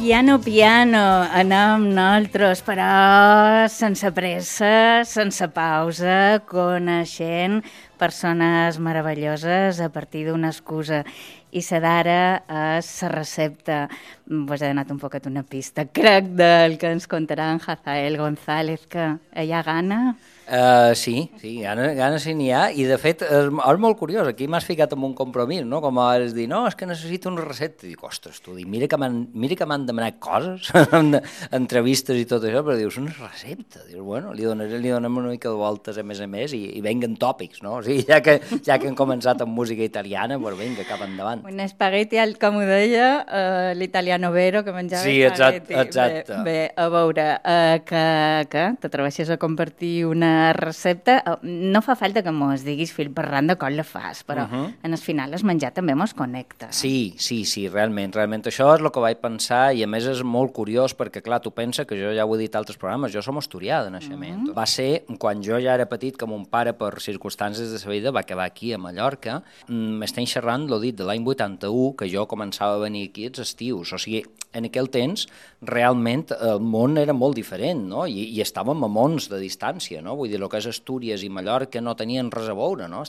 Piano, piano, anem nosaltres, però sense pressa, sense pausa, coneixent persones meravelloses a partir d'una excusa. I la d'ara és la recepta. Vos he donat un poquet una pista, crec, del que ens contarà en Hazael González, que hi ha gana. Sí, gana sí n'hi ha, i de fet és molt curiós, aquí m'has ficat en un compromís, no? Com és dir, no, és que necessito una recepta, i dic, ostres, tu, mira que m'han demanat coses, entrevistes i tot això, però dius, una recepta, dius, bueno, li donem una mica de voltes a més, i venguen tòpics, no? O sigui, ja que hem començat amb música italiana, doncs vinga, cap endavant. Un espagueti, com ho deia, l'italiano vero, que menjava espagueti. Sí, exacte. Bé, a veure, que t'atreveixes a compartir una recepta, no fa falta que mos diguis fil per randa com la fas, però en el final el menjar també mos connecta. Sí, realment això és el que vaig pensar, i a més és molt curiós perquè, clar, tu pensa que jo ja ho he dit a altres programes, jo som asturià de naixement. Va ser quan jo ja era petit, que mon pare, per circumstàncies de sa vida, va acabar aquí a Mallorca. M'estem xerrant, l'ho dit, de l'any 81, que jo començava a venir aquí als estius. O sigui, en aquell temps, realment, el món era molt diferent, no? I estàvem a mons de distància, no? Vull dir, el que és Astúries i Mallorca no tenien res a veure, no?